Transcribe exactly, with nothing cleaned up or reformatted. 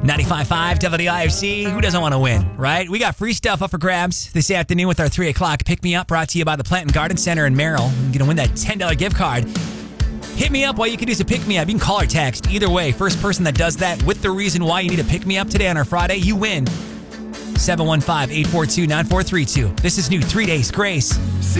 ninety-five point five W I R C. Who doesn't want to win, right? We got free stuff up for grabs this afternoon with our three o'clock Pick Me Up, brought to you by the Plant and Garden Center in Merrill. You're going to win that ten dollars gift card. Hit me up while you can do some Pick Me Up. You can call or text. Either way, first person that does that with the reason why you need to Pick Me Up today on our Friday, you win. seven one five, eight four two, nine four three two. This is new Three Days Grace.